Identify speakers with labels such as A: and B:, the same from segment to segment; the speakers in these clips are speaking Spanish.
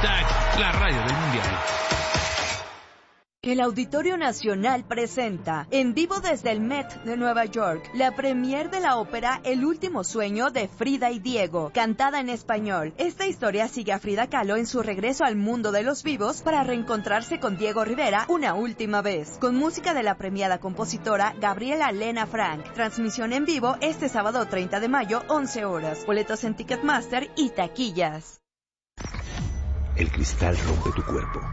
A: La radio del Mundial.
B: El Auditorio Nacional presenta, en vivo desde el Met de Nueva York, la premier de la ópera El último sueño de Frida y Diego, cantada en español. Esta historia sigue a Frida Kahlo en su regreso al mundo de los vivos para reencontrarse con Diego Rivera una última vez, con música de la premiada compositora Gabriela Lena Frank. Transmisión en vivo este sábado 30 de mayo, 11 horas. Boletos en Ticketmaster y taquillas.
C: El cristal rompe tu cuerpo.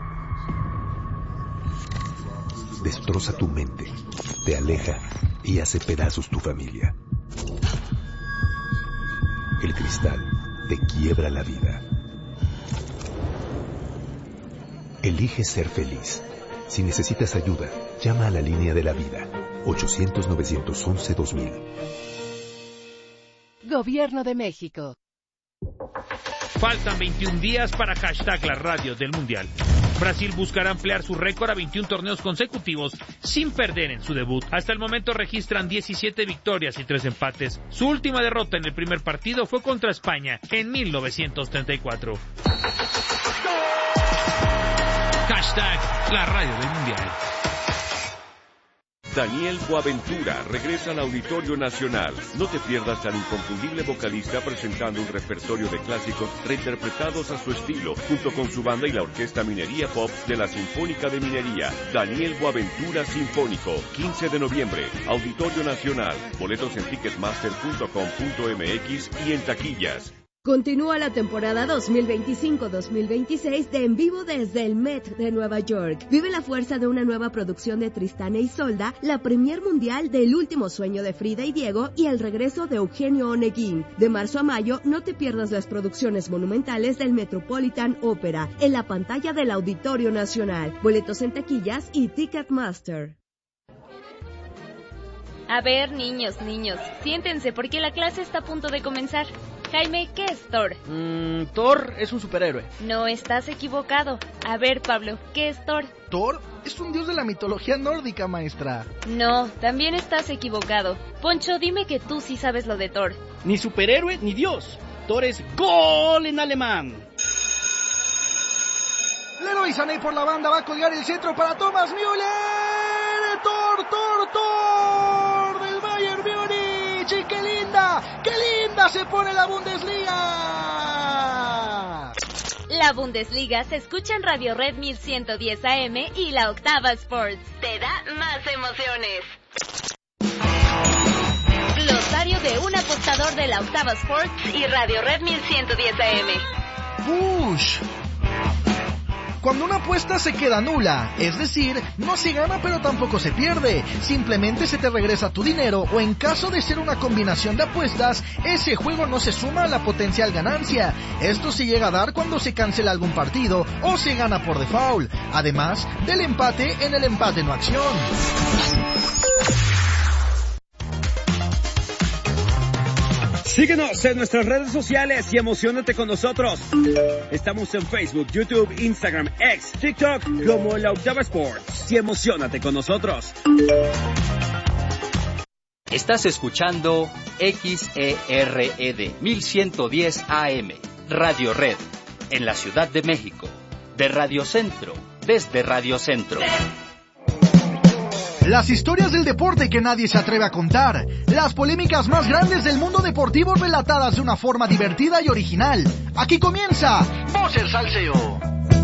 C: Destroza tu mente, te aleja y hace pedazos tu familia. El cristal te quiebra la vida. Elige ser feliz. Si necesitas ayuda, llama a la línea de la vida, 800-911-2000.
D: Gobierno de México.
A: Faltan 21 días para la radio del Mundial. Brasil buscará ampliar su récord a 21 torneos consecutivos sin perder en su debut. Hasta el momento registran 17 victorias y 3 empates. Su última derrota en el primer partido fue contra España en 1934. La radio del Mundial.
E: Daniel Boaventura regresa al Auditorio Nacional. No te pierdas al inconfundible vocalista presentando un repertorio de clásicos reinterpretados a su estilo, junto con su banda y la Orquesta Minería Pop de la Sinfónica de Minería. Daniel Boaventura Sinfónico, 15 de noviembre, Auditorio Nacional. Boletos en ticketmaster.com.mx y en taquillas.
F: Continúa la temporada 2025-2026 de En Vivo desde el Met de Nueva York. Vive la fuerza de una nueva producción de Tristán e Isolda, la premier mundial de El último sueño de Frida y Diego y el regreso de Eugenio Oneguín. De marzo a mayo, no te pierdas las producciones monumentales del Metropolitan Opera en la pantalla del Auditorio Nacional. Boletos en taquillas y Ticketmaster.
G: A ver, niños, siéntense porque la clase está a punto de comenzar. Jaime, ¿qué es Thor?
H: Thor es un superhéroe.
G: No, estás equivocado. A ver, Pablo, ¿qué es Thor?
H: Thor es un dios de la mitología nórdica, maestra.
G: No, también estás equivocado. Poncho, dime que tú sí sabes lo de Thor.
H: Ni superhéroe ni dios. Thor es gol en alemán. Leroy Sané por la banda va a colgar el centro para Thomas Müller. Thor del Bayern Múnich. Y qué linda se pone la Bundesliga.
G: La Bundesliga se escucha en Radio Red 1110 AM y la Octava Sports. Te da más emociones. Glosario de un apostador de la Octava Sports y Radio Red 1110 AM.
H: Push. Cuando una apuesta se queda nula, es decir, no se gana pero tampoco se pierde, simplemente se te regresa tu dinero o en caso de ser una combinación de apuestas, ese juego no se suma a la potencial ganancia. Esto se llega a dar cuando se cancela algún partido o se gana por default, además del empate en el empate no acción.
I: Síguenos en nuestras redes sociales y emocionate con nosotros. Estamos en Facebook, YouTube, Instagram, X, TikTok como La Octava Sports. Y emocionate con nosotros.
J: Estás escuchando XERED 1110 AM, Radio Red, en la Ciudad de México. De Radio Centro, desde Radio Centro.
H: Las historias del deporte que nadie se atreve a contar. Las polémicas más grandes del mundo deportivo relatadas de una forma divertida y original. Aquí comienza Voces Salseo.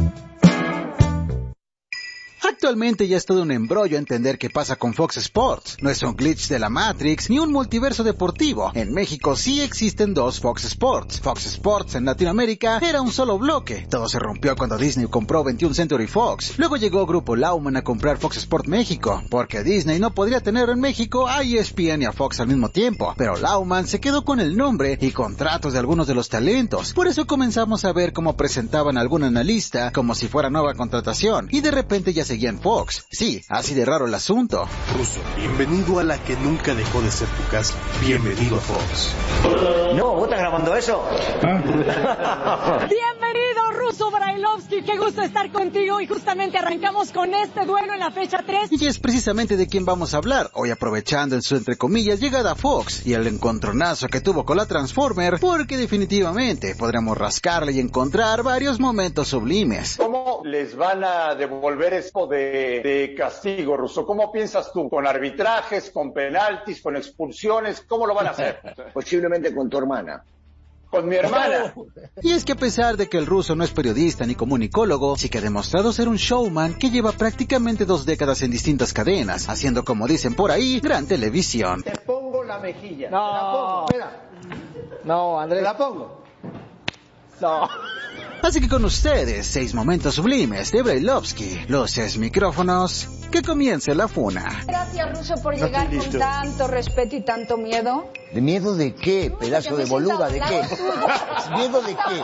K: Actualmente ya es todo un embrollo entender qué pasa con Fox Sports. No es un glitch de la Matrix ni un multiverso deportivo. En México sí existen dos Fox Sports. Fox Sports en Latinoamérica era un solo bloque. Todo se rompió cuando Disney compró 21st Century Fox. Luego llegó Grupo Lauman a comprar Fox Sports México, porque Disney no podría tener en México a ESPN y a Fox al mismo tiempo. Pero Lauman se quedó con el nombre y contratos de algunos de los talentos. Por eso comenzamos a ver cómo presentaban a algún analista como si fuera nueva contratación. Y de repente ya seguían Fox. Sí, así de raro el asunto.
C: Russo, bienvenido a la que nunca dejó de ser tu casa. Bienvenido a Fox.
L: No, ¿vos estás grabando eso?
M: Bienvenido, Russo Brailovsky.
D: Brailovsky, qué gusto estar contigo y justamente arrancamos con este duelo en la fecha 3.
K: Y es precisamente de quien vamos a hablar, hoy aprovechando en su entre comillas llegada a Fox y el encontronazo que tuvo con la Transformer, porque definitivamente podremos rascarle y encontrar varios momentos sublimes.
L: ¿Cómo les van a devolver esto de castigo, Russo? ¿Cómo piensas tú? ¿Con arbitrajes, con penaltis, con expulsiones? ¿Cómo lo van a hacer?
M: Posiblemente con tu hermana.
L: Con mi hermana.
K: Y es que a pesar de que el ruso no es periodista ni comunicólogo, sí que ha demostrado ser un showman que lleva prácticamente 2 décadas en distintas cadenas, haciendo, como dicen por ahí, gran televisión.
M: Te pongo la mejilla.
N: No.
M: Te la pongo. Espera.
N: No, Andrés.
M: Te la pongo.
N: No.
K: Así que con ustedes, 6 momentos sublimes de Brailovsky, luces, micrófonos, que comience la funa.
O: Gracias, Russo, por llegar con tanto respeto y tanto miedo.
M: ¿De miedo de qué, pedazo de boluda? ¿De qué? ¿Miedo de qué?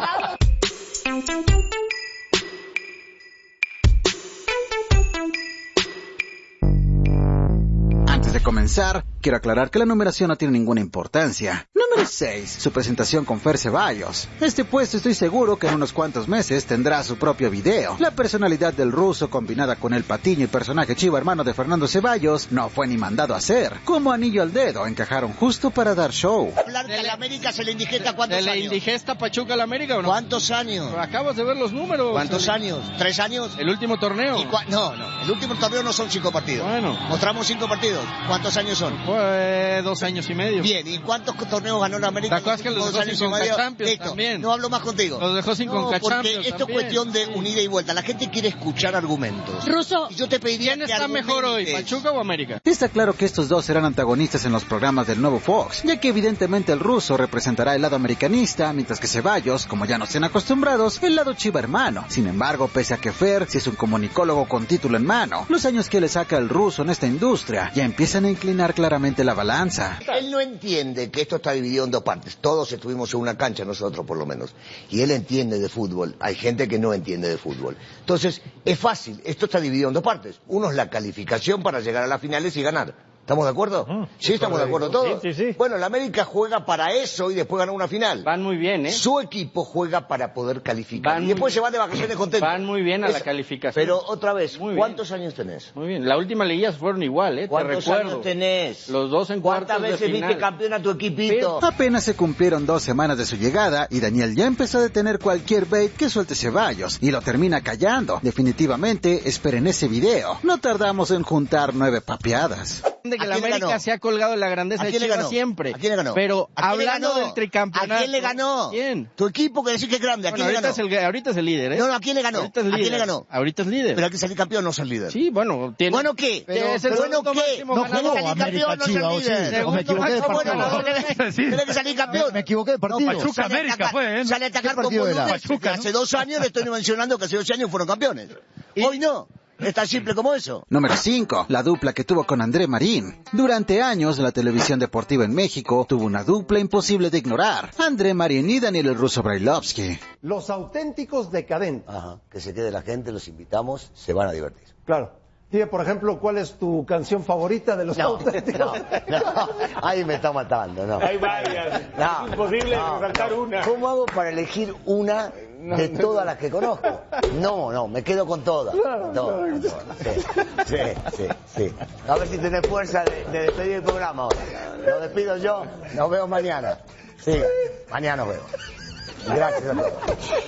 K: Antes de comenzar, quiero aclarar que la numeración no tiene ninguna importancia. Número 6, su presentación con Fer Ceballos. Este puesto estoy seguro que en unos cuantos meses tendrá su propio video. La personalidad del ruso combinada con el Patiño y personaje chivo hermano de Fernando Ceballos no fue ni mandado a hacer. Como anillo al dedo, encajaron justo para dar show.
M: Hablar que a la América se le indigesta ¿cuántos años?
N: ¿Se le indigesta Pachuca a la América o no?
M: ¿Cuántos años?
N: Acabas de ver los números.
M: ¿Cuántos años? ¿3 años?
N: ¿El último torneo?
M: No, el último torneo no son 5 partidos.
N: Bueno.
M: Mostramos 5 partidos. ¿Cuántos años son?
N: Fue 2 años y medio.
M: Bien, ¿y cuántos torneos ganó la América?
N: ¿Te acuerdas que los dejó sin Conca Champions también?
M: No hablo más contigo.
N: Los dejó sin Conca Champions
M: porque esto es cuestión de un ida y vuelta. La gente quiere escuchar argumentos.
D: Russo,
M: y yo te pediría
N: ¿quién está mejor hoy, Pachuca o América?
K: Está claro que estos dos serán antagonistas en los programas del nuevo Fox, ya que evidentemente el ruso representará el lado americanista, mientras que Ceballos, como ya nos tienen acostumbrados, el lado chiva hermano. Sin embargo, pese a que Fer sí es un comunicólogo con título en mano, los años que le saca el ruso en esta industria ya empiezan a inclinar claramente la balanza.
M: Él no entiende que esto está dividido en 2 partes. Todos estuvimos en una cancha, nosotros por lo menos. Y él entiende de fútbol. Hay gente que no entiende de fútbol. Entonces, es fácil. Esto está dividido en 2 partes. Uno es la calificación para llegar a las finales y ganar. ¿Estamos de acuerdo? Sí, estamos de acuerdo todos.
N: Sí.
M: Bueno, la América juega para eso y después gana una final.
N: Van muy bien, ¿eh?
M: Su equipo juega para poder calificar. Y después se van de vacaciones contentos.
N: Van muy bien a la calificación.
M: Pero otra vez, ¿cuántos años tenés?
N: Muy bien. La última liguilla fueron igual, ¿eh?
M: ¿Cuántos años tenés?
N: Los 2 en cuartos de final.
M: ¿Cuántas veces viste campeón a tu equipito?
K: Apenas se cumplieron 2 semanas de su llegada y Daniel ya empezó a detener cualquier bait que suelte Ceballos y lo termina callando. Definitivamente, esperen ese video. No tardamos en juntar 9 papeadas.
N: De que la América se ha colgado en la grandeza de Chivas siempre.
M: ¿A quién le ganó?
N: Pero hablando del tricampeonato.
M: ¿A quién le ganó?
N: ¿Quién?
M: Tu equipo que decir que es grande. ¿A quién le ganó?
N: Ahorita es el líder, ¿eh?
M: No, ¿a quién le ganó?
N: ¿A quién le ganó? Ahorita es líder.
M: Pero hay que salir campeón, no ser líder.
N: Sí, bueno, tiene.
M: ¿Bueno qué?
N: Es el
M: ¿Bueno qué?
N: No
M: puedo salir campeón, no ser líder.
N: Me equivoqué de
M: partido. Tiene que salir campeón.
N: Me equivoqué de partido.
M: Pachuca América fue, ¿eh? Sale a atacar con boludes. Hace 2 años le estoy mencionando que hace 2 años fueron campeones. Hoy no. Es tan simple como eso.
K: Número 5, la dupla que tuvo con André Marín. Durante años, la televisión deportiva en México tuvo una dupla imposible de ignorar. André Marín y Daniel el ruso Brailovsky.
P: Los auténticos decadentes.
M: Ajá, que se quede la gente, los invitamos, se van a divertir.
P: Claro. Dime, por ejemplo, ¿cuál es tu canción favorita de los auténticos?
M: No, ahí me está matando, no.
L: Hay varias. Es imposible resaltar una.
M: ¿Cómo hago para elegir una de todas las que conozco? No, me quedo con todas. Claro. Sí. A ver si tenés fuerza de despedir el programa ahora. Lo despido yo, nos vemos mañana. Sí, mañana nos vemos. Gracias a todos.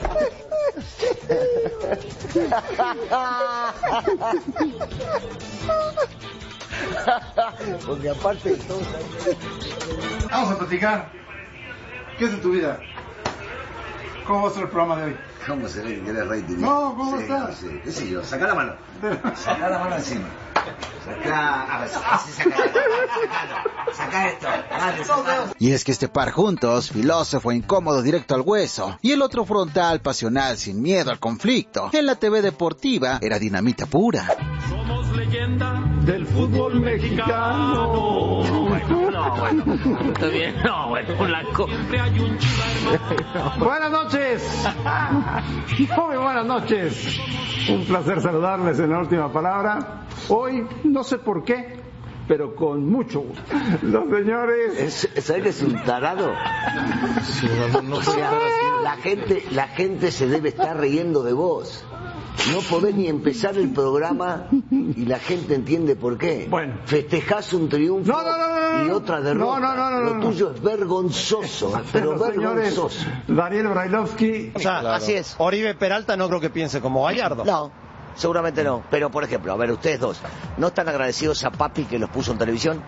M: Porque aparte de todo...
P: Vamos a platicar. ¿Qué es de tu vida? ¿Cómo va a ser el programa de hoy?
M: ¿Cómo se ve que querés rating?
P: No, ¿cómo estás?
M: Sí, qué sé yo, sacá la mano. Sacá la mano encima. Sacá, a ver, así sacá esto. Dale, sacá.
K: Y es que este par juntos, filósofo incómodo directo al hueso, y el otro frontal, pasional, sin miedo al conflicto, en la TV deportiva era dinamita pura.
Q: Somos leyenda del fútbol mexicano.
A: No, bueno, está bien, no, bueno, Blanco.
P: Buenas noches. Muy buenas noches. Un placer saludarles en la última palabra. Hoy, no sé por qué, pero con mucho gusto. Los señores...
M: ¿Sabes que es un tarado?
N: Sí, no
M: O sea, la gente se debe estar riendo de vos. No podés ni empezar el programa y la gente entiende por qué.
P: Bueno.
M: Festejás un triunfo y otra derrota.
P: No.
M: Lo tuyo es vergonzoso, pero vergonzoso.
P: Señores, Daniel Brailovsky.
R: O sea, claro. Así es. Oribe Peralta no creo que piense como Gallardo.
M: No, seguramente no. Pero, por ejemplo, a ver, ustedes dos, ¿no están agradecidos a Papi que los puso en televisión?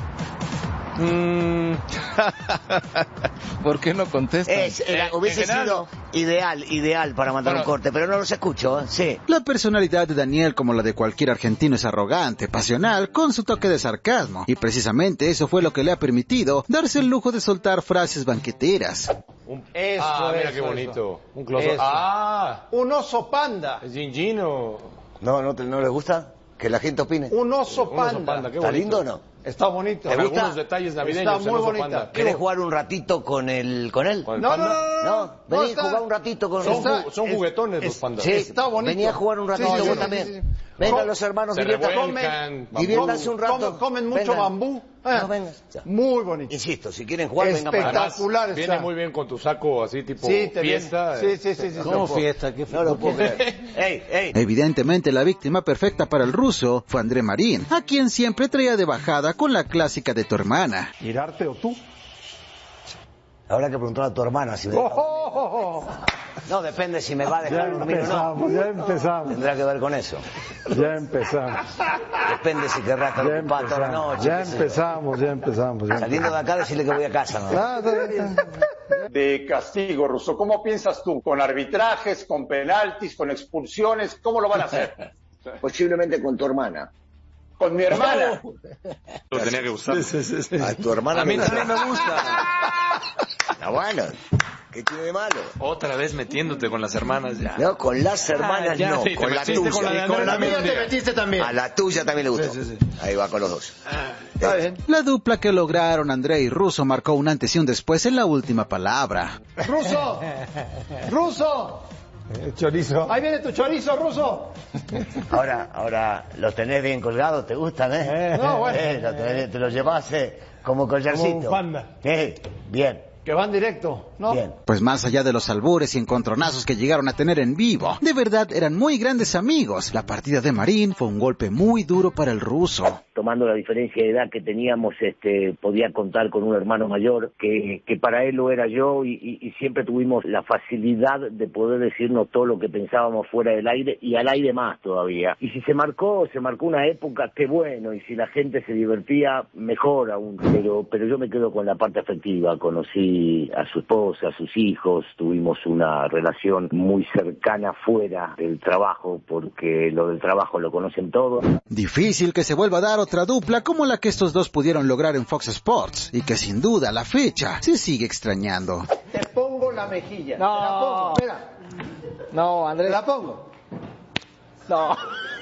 N: ¿Por qué no contestan?
M: Hubiese sido ideal para mandar un corte, pero no los escucho, sí.
K: La personalidad de Daniel, como la de cualquier argentino, es arrogante, pasional, con su toque de sarcasmo, y precisamente eso fue lo que le ha permitido darse el lujo de soltar frases banqueteras.
S: Mira qué bonito. Un close.
R: Un oso panda.
S: ¿Es Gingino?
M: ¿No les gusta? Que la gente opine.
R: Un oso panda.
M: ¿Está lindo o no?
R: Está bonito.
S: Con algunos detalles navideños.
R: Está muy bonita.
M: ¿Querés jugar un ratito con él? No. Vení a jugar un ratito con él.
S: Son juguetones los pandas.
M: Sí,
R: está bonito.
M: Vení a jugar un ratito vos también. Sí. Vengan los hermanos, diviértanse un rato.
R: Comen mucho bambú. Muy bonito.
M: Insisto, si quieren jugar, vengan para acá.
S: Espectacular. Viene muy bien con tu saco así tipo fiesta.
R: Sí.
M: ¿Cómo fiesta? No lo puedo creer.
K: Evidentemente la víctima perfecta para el ruso fue André Marín, a quien siempre traía de bajada con la clásica de tu hermana.
P: ¿Mirarte o tú?
M: Habrá que preguntar a tu hermana si me No, depende si me va a dejar dormir o no.
P: Ya empezamos.
M: Tendrá que ver con eso.
P: Ya empezamos.
M: Depende si querrá estar ocupado toda la noche.
P: Ya empezamos.
M: Saliendo de acá, decirle que voy a casa, ¿no?
L: De castigo, Russo, ¿cómo piensas tú? ¿Con arbitrajes, con penaltis, con expulsiones? ¿Cómo lo van a hacer?
M: Posiblemente con tu hermana.
L: ¿Con mi hermana?
S: Lo tenía que gustar.
M: Sí. A tu hermana.
N: A mí también me gusta.
M: Está bueno. ¿Qué tiene de malo?
N: Otra vez metiéndote con las hermanas ya.
M: No, con las hermanas no,
N: sí,
M: con la tuya.
R: Con la mía te metiste también.
M: A la tuya también le gustó. Sí. Ahí va con los dos.
R: Está bien.
K: La dupla que lograron André y Russo marcó un antes y un después en la última palabra.
R: ¡Russo!
P: Chorizo.
R: Ahí viene tu chorizo, Russo.
M: Ahora los tenés bien colgados, ¿te gustan,
R: No, bueno.
M: Te los llevas como collarcito.
P: Como un panda.
M: Bien.
R: Que van directo, ¿no?
M: Bien.
K: Pues más allá de los albures y encontronazos que llegaron a tener en vivo, de verdad eran muy grandes amigos. La partida de Marín fue un golpe muy duro para el ruso.
T: Tomando la diferencia de edad que teníamos, podía contar con un hermano mayor que para él lo era yo y siempre tuvimos la facilidad de poder decirnos todo lo que pensábamos fuera del aire y al aire más todavía. Y si se marcó una época, qué bueno, y si la gente se divertía, mejor aún. Pero yo me quedo con la parte afectiva. Conocí a su esposa, a sus hijos, tuvimos una relación muy cercana fuera del trabajo, porque lo del trabajo lo conocen todos.
K: Difícil que se vuelva a dar otra dupla como la que estos dos pudieron lograr en Fox Sports, y que sin duda a la fecha se sigue extrañando.
R: Te pongo la mejilla.
D: No.
R: Te la pongo, espera.
D: No, Andrés.
R: Te la pongo.
D: No.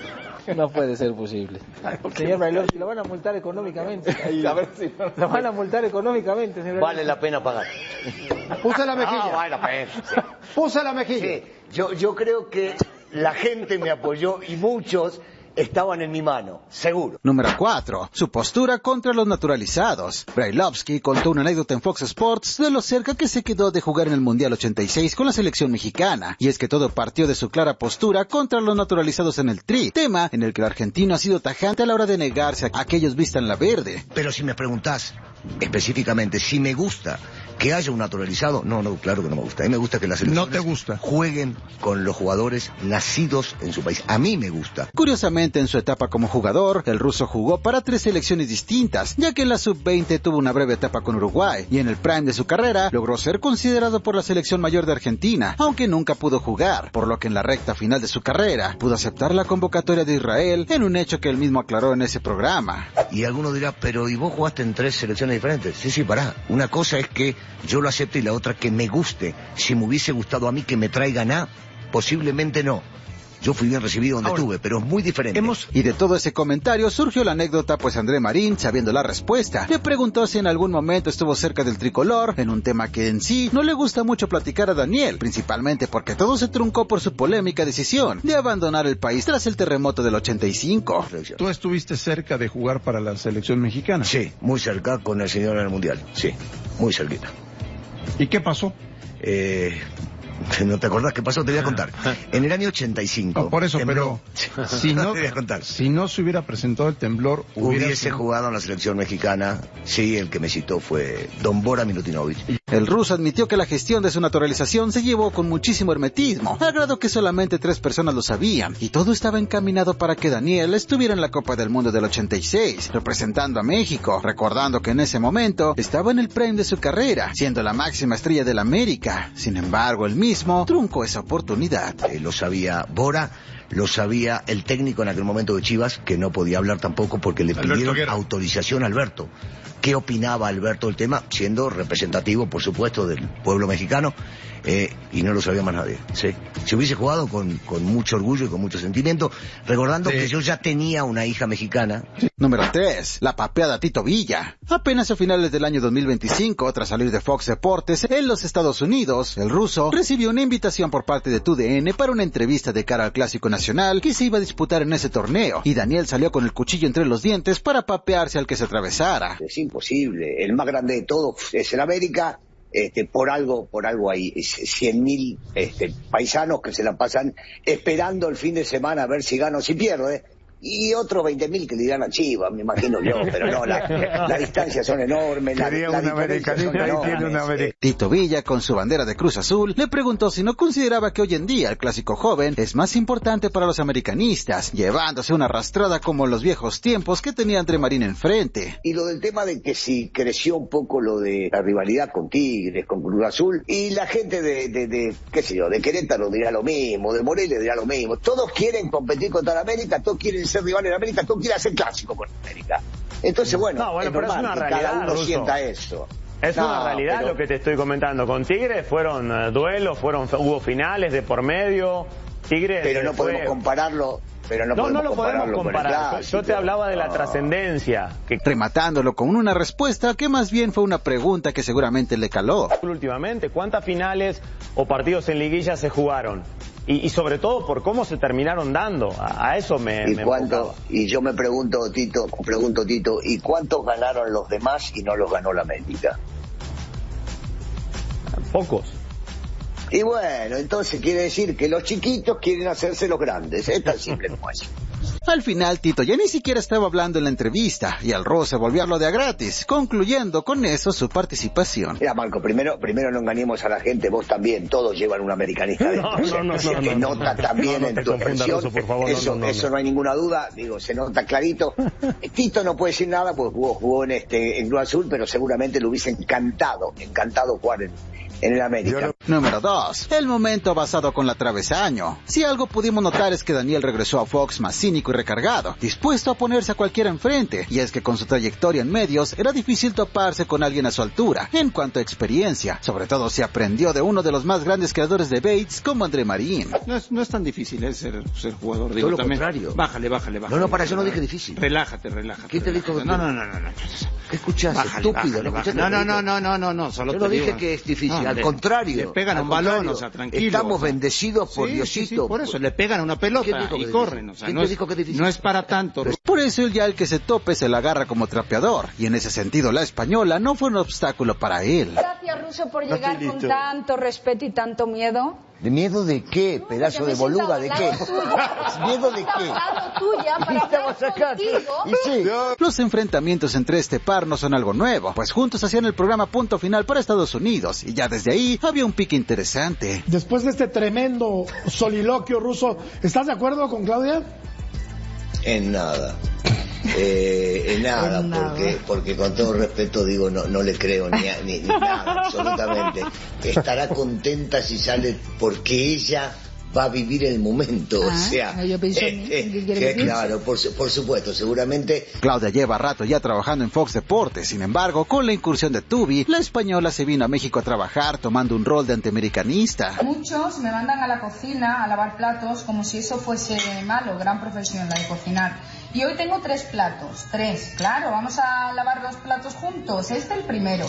D: No puede ser posible. Señor Brailovsky, lo van a multar económicamente.
S: A ver si
D: lo van a multar económicamente, señor.
M: Vale la pena pagar.
R: Puse la mejilla.
M: Vale la pena. Sí.
R: Puse la mejilla.
M: Sí. Yo creo que la gente me apoyó y muchos estaban en mi mano, seguro.
K: Número 4. Su postura contra los naturalizados. Brailovsky contó una anécdota en Fox Sports de lo cerca que se quedó de jugar en el Mundial 86 con la selección mexicana. Y es que todo partió de su clara postura contra los naturalizados en el Tri, tema en el que el argentino ha sido tajante a la hora de negarse a que ellos vistan la verde.
M: Pero si me preguntás específicamente si me gusta que haya un naturalizado, no, claro que no me gusta. A mí me gusta que las selecciones jueguen con los jugadores nacidos en su país. A mí me gusta.
K: Curiosamente, en su etapa como jugador, el ruso jugó para 3 selecciones distintas, ya que en la sub-20 tuvo una breve etapa con Uruguay, y en el prime de su carrera logró ser considerado por la selección mayor de Argentina, aunque nunca pudo jugar, por lo que en la recta final de su carrera pudo aceptar la convocatoria de Israel, en un hecho que él mismo aclaró en ese programa.
M: Y alguno dirá, pero ¿y vos jugaste en 3 selecciones diferentes? Sí, pará. Una cosa es que yo lo acepte y la otra que me guste. Si me hubiese gustado a mí que me traigan posiblemente no. Yo fui bien recibido donde estuve, pero es muy diferente.
K: Y de todo ese comentario surgió la anécdota, pues André Marín, sabiendo la respuesta, le preguntó si en algún momento estuvo cerca del tricolor, en un tema que en sí no le gusta mucho platicar a Daniel, principalmente porque todo se truncó por su polémica decisión de abandonar el país tras el terremoto del 85.
P: ¿Tú estuviste cerca de jugar para la selección mexicana?
M: Sí, muy cerca con el señor en el Mundial, sí, muy cerquita.
P: ¿Y qué pasó?
M: ¿No te acordás qué pasó? Te voy a contar. En el año 85...
P: No, por eso,
M: tembló.
P: pero si no,
M: te voy a contar.
P: Si no se hubiera presentado el temblor...
M: Hubiese jugado en la selección mexicana. Sí, el que me citó fue Don Bora Milutinovic.
K: El ruso admitió que la gestión de su naturalización se llevó con muchísimo hermetismo, al grado que solamente 3 personas lo sabían, y todo estaba encaminado para que Daniel estuviera en la Copa del Mundo del 86, representando a México, recordando que en ese momento estaba en el prime de su carrera, siendo la máxima estrella del América. Sin embargo, el mismo truncó esa oportunidad.
M: Lo sabía Bora, lo sabía el técnico en aquel momento de Chivas, que no podía hablar tampoco porque le pidieron autorización a Alberto. ¿Qué opinaba Alberto del tema? Siendo representativo, por supuesto, del pueblo mexicano, y no lo sabía más nadie. Sí. Si hubiese jugado con mucho orgullo y con mucho sentimiento, recordando que yo ya tenía una hija mexicana.
K: Número 3. La papeada Tito Villa. Apenas a finales del año 2025, tras salir de Fox Deportes en los Estados Unidos, el ruso recibió una invitación por parte de TUDN para una entrevista de cara al Clásico Nacional que se iba a disputar en ese torneo, y Daniel salió con el cuchillo entre los dientes para papearse al que se atravesara.
T: Es imposible, el más grande de todos es el América. Por algo hay 100.000 paisanos que se la pasan esperando el fin de semana a ver si gana o si pierde, y otros 20.000 que le dirán a Chivas, me imagino yo, pero no, las distancias son enormes.
K: Tito Villa, con su bandera de Cruz Azul, le preguntó si no consideraba que hoy en día el clásico joven es más importante para los americanistas, llevándose una arrastrada como los viejos tiempos que tenía André Marín enfrente.
T: Y lo del tema de que si creció un poco lo de la rivalidad con Tigres, con Cruz Azul, y la gente de qué sé yo, de Querétaro dirá lo mismo, de Morelia dirá lo mismo. Todos quieren competir contra la América, todos quieren ser rivales en América, todos quieren hacer clásico con América. Entonces, bueno, es
U: pero
T: normal
U: es una
T: que
U: realidad,
T: cada uno
U: Russo.
T: sienta eso.
U: Es una realidad lo que te estoy comentando. Con Tigres fueron duelos, hubo finales de por medio. Tigres,
T: pero no podemos compararlo. Pero no lo podemos comparar.
U: Yo te hablaba de la trascendencia.
K: Rematándolo con una respuesta que más bien fue una pregunta que seguramente le caló.
U: Últimamente, ¿cuántas finales o partidos en liguilla se jugaron? Y sobre todo por cómo se terminaron dando. A eso me
T: y yo me pregunto, Tito, ¿y cuántos ganaron los demás y no los ganó la América?
U: Pocos.
T: Y bueno, entonces quiere decir que los chiquitos quieren hacerse los grandes. Es tan simple como eso.
K: Al final, Tito ya ni siquiera estaba hablando en la entrevista, y al roce volvió a hablar de a gratis, concluyendo con eso su participación.
T: Mira, Marco, primero no engañemos a la gente, vos también, todos llevan un americanista dentro. Se nota también en tu expresión, eso no hay ninguna duda, digo, se nota clarito. Tito no puede decir nada porque jugó en Cruz Azul, pero seguramente le hubiese encantado jugar en el América.
K: Número 2. El momento basado con la travesaño. Si algo pudimos notar es que Daniel regresó a Fox más cínico y recargado, dispuesto a ponerse a cualquiera enfrente, y es que con su trayectoria en medios era difícil toparse con alguien a su altura en cuanto a experiencia, sobre todo si aprendió de uno de los más grandes creadores de baits como André Marín.
D: No es tan difícil ser jugador.
M: Todo lo contrario.
D: Bájale.
M: No, para eso no dije difícil.
D: Relájate.
M: ¿Quién te dijo?
D: No.
M: ¿Qué escuchaste? Estúpido.
D: No. Solo
M: yo no dije que es difícil. Al contrario.
D: Le pegan a un balón, tranquilo.
M: Estamos bendecidos por Diosito.
D: Sí, por eso, le pegan a una pelota y corren. No es para tanto.
K: Por eso ya el que se tope se la agarra como trapeador, y en ese sentido la española no fue un obstáculo para él.
O: Gracias, Russo, por llegar con tanto respeto y tanto miedo.
M: ¿De miedo de qué, pedazo de boluda? ¿De qué? ¿Miedo de qué?
K: Los enfrentamientos entre este par no son algo nuevo, pues juntos hacían el programa Punto Final para Estados Unidos, y ya desde ahí había un pique interesante.
V: Después de este tremendo soliloquio, Russo, ¿estás de acuerdo con Claudia?
T: En nada. Porque con todo respeto digo, no le creo ni nada, absolutamente. Estará contenta si sale porque ella
M: va a vivir el momento, o sea,
O: yo pienso en mí, ¿qué quiere decir?
M: claro, por supuesto, seguramente.
K: Claudia lleva rato ya trabajando en Fox Deportes, sin embargo, con la incursión de Tubi, la española se vino a México a trabajar tomando un rol de antiamericanista.
O: Muchos me mandan a la cocina a lavar platos como si eso fuese malo, gran profesión la de cocinar. Y hoy tengo 3 platos, 3, claro, vamos a lavar 2 platos juntos, el primero.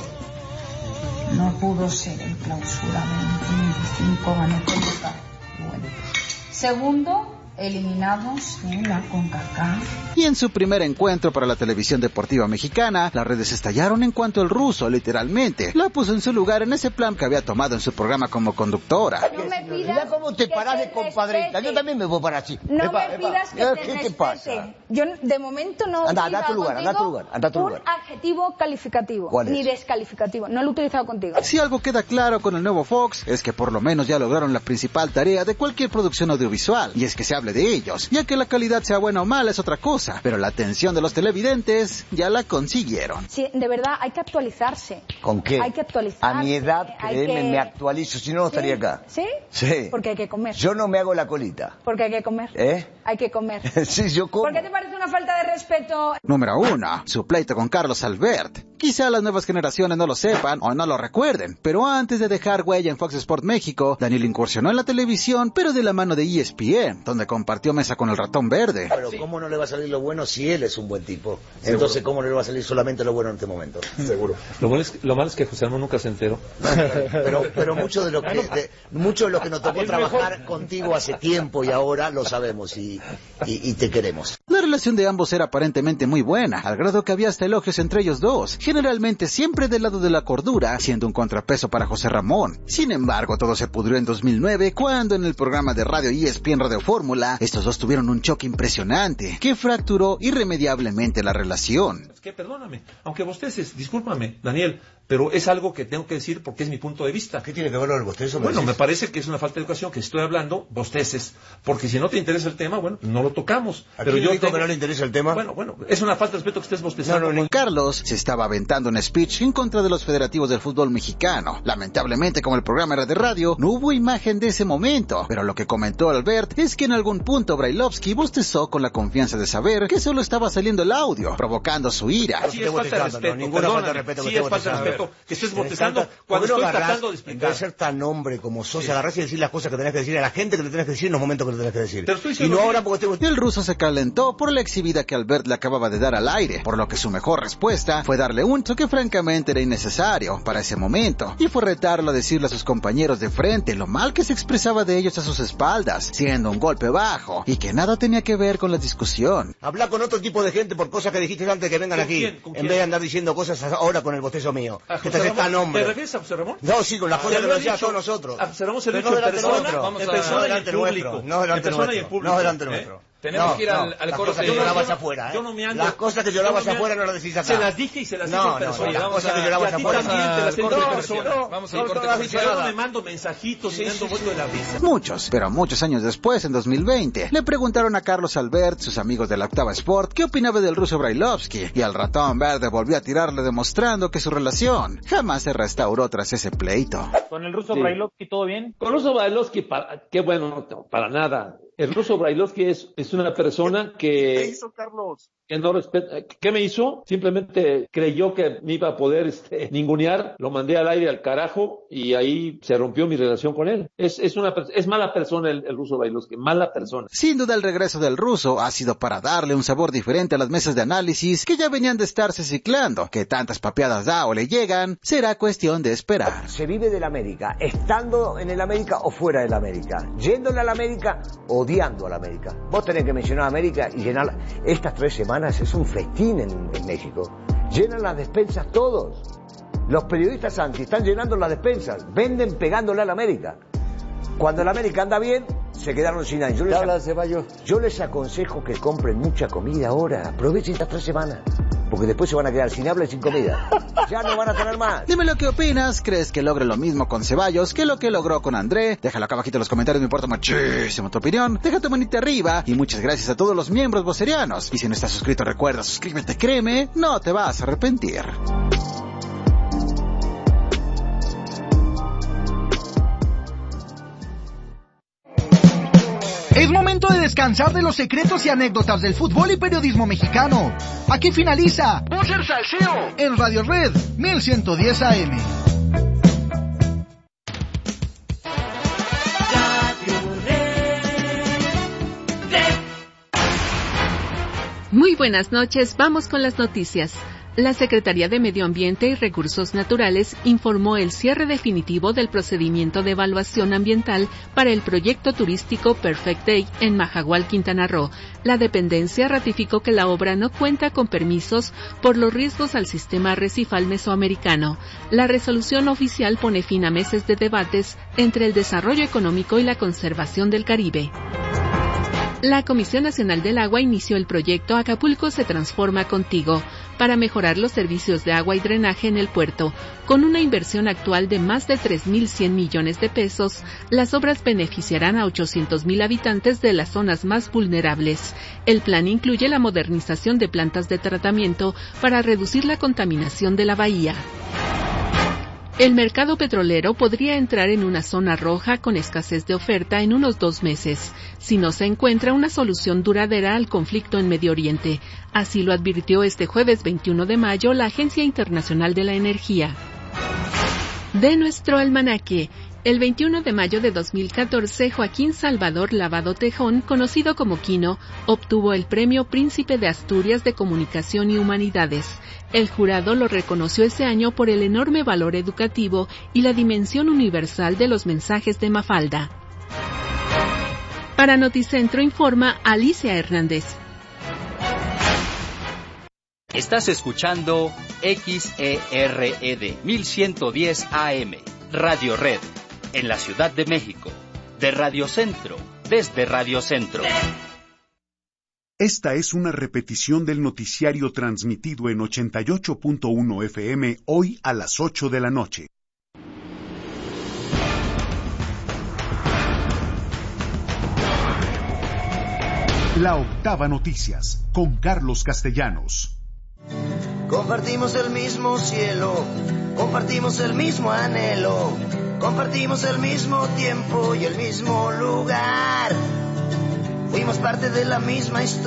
O: No pudo ser en clausura 2025, gané con Boca. Bueno. Segundo, eliminados en la CONCACAF.
K: Y en su primer encuentro para la televisión deportiva mexicana, las redes estallaron en cuanto el ruso, literalmente, la puso en su lugar en ese plan que había tomado en su programa como conductora.
O: No me pidas
M: Mira cómo te paras de compadrita, yo también me voy para así.
O: No me pidas que te respete.
M: Pasa?
O: Yo de momento no he
M: anda a tu lugar,
O: un adjetivo calificativo, ni descalificativo, no lo he utilizado contigo.
K: Si algo queda claro con el nuevo Fox, es que por lo menos ya lograron la principal tarea de cualquier producción audiovisual, y es que se hable de ellos, ya que la calidad sea buena o mala es otra cosa, pero la atención de los televidentes ya la consiguieron.
O: Sí, de verdad, hay que actualizarse.
M: ¿Con qué?
O: Hay que actualizarse.
M: A mi edad, créeme, me actualizo, si no, no estaría acá.
O: ¿Sí?
M: Sí.
O: Porque hay que comer.
M: Yo no me hago la colita.
O: Porque hay que comer. Hay que comer.
M: Sí, yo como.
O: ¿Por qué te parece una falta de respeto?
K: Número 1. Su pleito con Carlos Albert. Quizá las nuevas generaciones no lo sepan o no lo recuerden, pero antes de dejar huella en Fox Sports México, Daniel incursionó en la televisión, pero de la mano de ESPN, donde compartió mesa con el Ratón Verde.
M: Pero ¿cómo no le va a salir lo bueno si él es un buen tipo? Entonces, ¿cómo no le va a salir solamente lo bueno en este momento?
S: Seguro. Lo malo es que José Ramón nunca se enteró.
M: Pero mucho de lo que nos tocó trabajar contigo hace tiempo y ahora lo sabemos y te queremos.
K: La relación de ambos era aparentemente muy buena, al grado que había hasta elogios entre ellos dos, generalmente siempre del lado de la cordura, siendo un contrapeso para José Ramón. Sin embargo, todo se pudrió en 2009, cuando en el programa de radio ESPN Radio Fórmula, estos dos tuvieron un choque impresionante, que fracturó irremediablemente la relación.
S: Es que perdóname, aunque bosteces, discúlpame, Daniel, pero es algo que tengo que decir porque es mi punto de vista.
M: ¿Qué tiene que ver con el bostezo?
S: Bueno, me parece que es una falta de educación que estoy hablando, bosteces, porque si no te interesa el tema, bueno, no lo tocamos.
M: Pero yo digo que no le interesa el tema.
S: Bueno, es una falta de respeto que estés bostezando.
K: Carlos se estaba aventando un speech en contra de los federativos del fútbol mexicano. Lamentablemente, como el programa era de radio, no hubo imagen de ese momento, pero lo que comentó Albert es que en algún punto Brailovsky bostezó con la confianza de saber que solo estaba saliendo el audio, provocando su ira.
S: Sí, es falta de respeto, ninguna falta de respeto. Sí, es falta de respeto que estés bostezando cuando estoy tratando de explicar.
M: En vez de ser tan hombre como sos, agarrás y decir las cosas que tenés que decir a la gente que le tenés que decir en los momentos que le tenés que decir. Y no ahora porque
K: El ruso se calentó por la exhibida que Albert le acababa de dar al aire, por lo que su mejor respuesta fue darle un choque francamente era innecesario para ese momento, y fue retarlo a decirle a sus compañeros de frente lo mal que se expresaba de ellos a sus espaldas, siendo un golpe bajo, y que nada tenía que ver con la discusión.
M: Habla con otro tipo de gente por cosas que dijiste antes de que vengan aquí, en vez de andar diciendo cosas ahora con el bostezo mío. Que te haces tan hombre.
S: ¿Te refieres a José Ramón?
M: No, sí, con las cosas que nos decía a todos nosotros.
S: A José Ramón se lo he dicho en persona y en público.
M: No delante nuestro. No delante nuestro.
N: Tenemos que ir al coro.
M: Las cosas que llorabas afuera,
S: Yo no me ando.
M: Las cosas que llorabas afuera no las decís acá.
S: Se las dije y se las dije en persona.
M: Las cosas que llorabas afuera.
N: Vamos al corte comercial.
S: Yo no me mando mensajitos y me ando vuelto de la risa.
K: Muchos años después, en 2020, le preguntaron a Carlos Albert, sus amigos de la Octava Sport, qué opinaba del ruso Brailovsky, y al Ratón Verde volvió a tirarle demostrando que su relación jamás se restauró tras ese pleito.
B: ¿Con el ruso Brailovsky todo bien?
E: Con el ruso Brailovsky, qué bueno, para nada. El ruso Brailovsky es una persona que...
B: ¿Qué hizo Carlos?
E: Que no respeta. ¿Qué me hizo? Simplemente creyó que me iba a poder ningunear, lo mandé al aire al carajo y ahí se rompió mi relación con él. Es mala persona el ruso Brailovsky, mala persona.
K: Sin duda el regreso del ruso ha sido para darle un sabor diferente a las mesas de análisis que ya venían de estarse ciclando. Que tantas papeadas da o le llegan, será cuestión de esperar.
M: Se vive del América, estando en el América o fuera del América, yéndole al América, odiando al América. Vos tenés que mencionar a América y llenar estas 3 semanas. Es un festín en México. Llenan las despensas todos. Los periodistas anti están llenando las despensas. Venden pegándole a la América. Cuando la América anda bien, se quedaron sin años. Yo les aconsejo que compren mucha comida ahora. Aprovechen estas 3 semanas. Porque después se van a quedar sin habla y sin comida. Ya no van a tener más.
K: Dime lo que opinas. ¿Crees que logre lo mismo con Ceballos que lo que logró con André? Déjalo acá abajito en los comentarios, me importa muchísimo tu opinión. Deja tu manita arriba. Y muchas gracias a todos los miembros vocerianos. Y si no estás suscrito, recuerda, suscríbete, créeme, no te vas a arrepentir.
H: Es momento de descansar de los secretos y anécdotas del fútbol y periodismo mexicano. Aquí finaliza Voces Salseo en Radio Red 1110 AM.
F: Muy buenas noches, vamos con las noticias. La Secretaría de Medio Ambiente y Recursos Naturales informó el cierre definitivo del procedimiento de evaluación ambiental para el proyecto turístico Perfect Day en Majagual, Quintana Roo. La dependencia ratificó que la obra no cuenta con permisos por los riesgos al sistema arrecifal mesoamericano. La resolución oficial pone fin a meses de debates entre el desarrollo económico y la conservación del Caribe. La Comisión Nacional del Agua inició el proyecto Acapulco se transforma contigo para mejorar los servicios de agua y drenaje en el puerto. Con una inversión actual de más de 3.100 millones de pesos, las obras beneficiarán a 800,000 habitantes de las zonas más vulnerables. El plan incluye la modernización de plantas de tratamiento para reducir la contaminación de la bahía. El mercado petrolero podría entrar en una zona roja con escasez de oferta en unos 2 meses, si no se encuentra una solución duradera al conflicto en Medio Oriente. Así lo advirtió este jueves 21 de mayo la Agencia Internacional de la Energía. De nuestro almanaque. El 21 de mayo de 2014, Joaquín Salvador Lavado Tejón, conocido como Quino, obtuvo el Premio Príncipe de Asturias de Comunicación y Humanidades. El jurado lo reconoció ese año por el enorme valor educativo y la dimensión universal de los mensajes de Mafalda. Para Noticentro informa Alicia Hernández.
J: Estás escuchando XERED 1110 AM, Radio Red, en la Ciudad de México, de Radio Centro, desde Radio Centro.
G: Esta es una repetición del noticiario transmitido en 88.1 FM hoy a las 8 de la noche. La Octava Noticias, con Carlos Castellanos.
W: Compartimos el mismo cielo, compartimos el mismo anhelo, compartimos el mismo tiempo y el mismo lugar. Fuimos parte de la misma historia.